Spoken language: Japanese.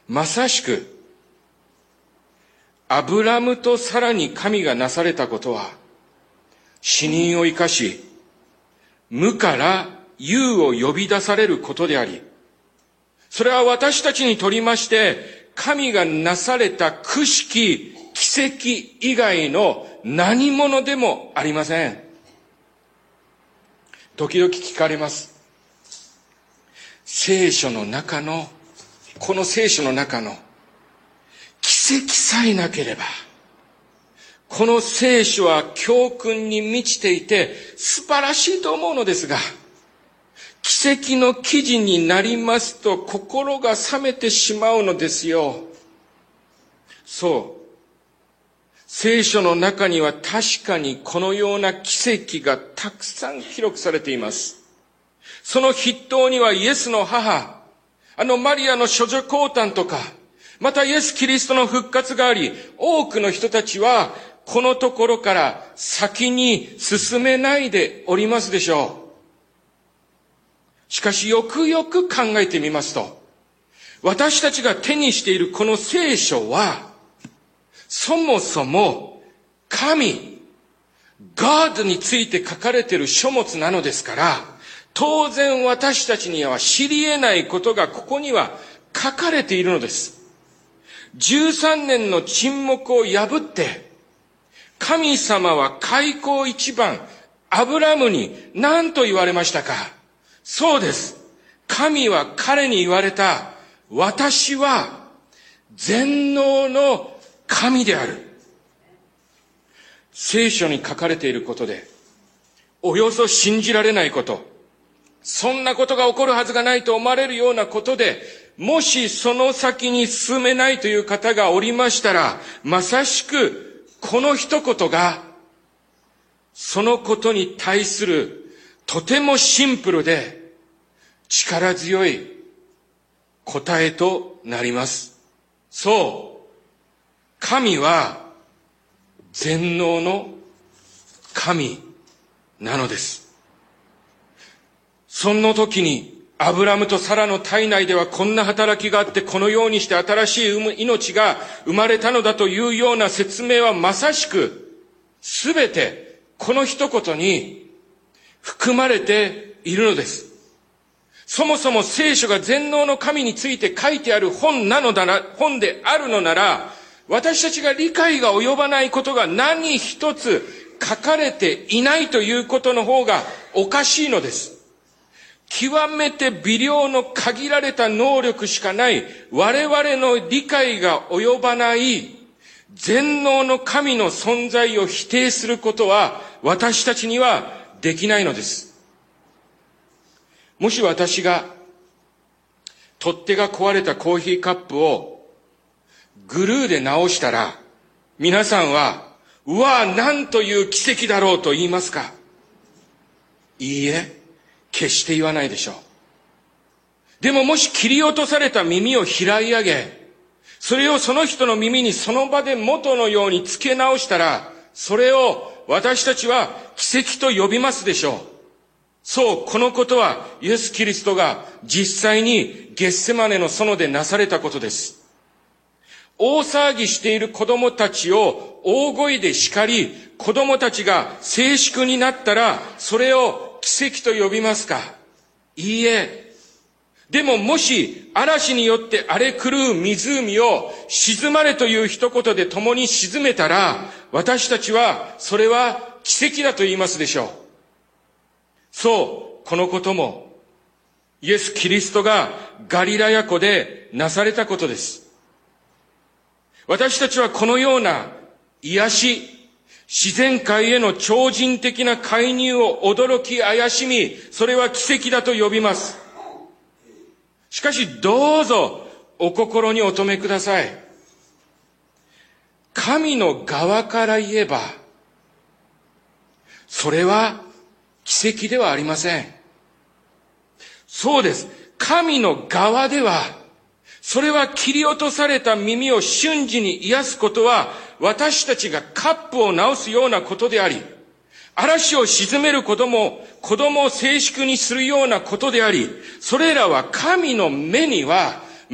まさしく、アブラムとサラに神がなされたことは、死人を生かし、無から有を呼び出されることであり、それは私たちにとりまして、神がなされた奇跡、奇跡以外の何者でもありません。時々聞かれます。この聖書の中の奇跡さえなければ、この聖書は教訓に満ちていて素晴らしいと思うのですが、奇跡の記事になりますと心が冷めてしまうのですよ。そう。聖書の中には確かにこのような奇跡がたくさん記録されています。その筆頭にはイエスの母、マリアの処女降誕とか、またイエス・キリストの復活があり、多くの人たちはこのところから先に進めないでおりますでしょう。しかしよくよく考えてみますと、私たちが手にしているこの聖書は、そもそも神、God について書かれている書物なのですから、当然私たちには知り得ないことがここには書かれているのです。13年の沈黙を破って、神様は開口一番、アブラムに何と言われましたか？そうです。神は彼に言われた。私は全能の神である。聖書に書かれていることで、およそ信じられないこと、そんなことが起こるはずがないと思われるようなことで、もしその先に進めないという方がおりましたら、まさしくこの一言が、そのことに対するとてもシンプルで力強い答えとなります。そう、神は全能の神なのです。その時にアブラムとサラの体内ではこんな働きがあって、このようにして新しい命が生まれたのだというような説明はまさしくすべてこの一言に含まれているのです。そもそも聖書が全能の神について書いてある本であるのなら、私たちが理解が及ばないことが何一つ書かれていないということの方がおかしいのです。極めて微量の限られた能力しかない我々の理解が及ばない全能の神の存在を否定することは私たちにはできないのです。もし私が取っ手が壊れたコーヒーカップをグルーで直したら、皆さんは、うわあ、なんという奇跡だろうと言いますか？いいえ、決して言わないでしょう。でももし切り落とされた耳を拾い上げ、それをその人の耳にその場で元のように付け直したら、それを私たちは奇跡と呼びますでしょう。そう、このことはイエス・キリストが実際にゲッセマネの園でなされたことです。大騒ぎしている子供たちを大声で叱り、子供たちが静粛になったら、それを奇跡と呼びますか？いいえ。でももし嵐によって荒れ狂う湖を沈まれという一言で共に沈めたら、私たちはそれは奇跡だと言いますでしょう。そう、このこともイエス・キリストがガリラヤ湖でなされたことです。私たちはこのような癒し、自然界への超人的な介入を驚き怪しみ、それは奇跡だと呼びます。しかしどうぞお心にお留めください。神の側から言えば、それは奇跡ではありません。そうです。神の側では、それは切り落とされた耳を瞬時に癒すことは、私たちがカップを直すようなことであり、嵐を鎮めることも子供を静粛にするようなことであり、それらは神の目には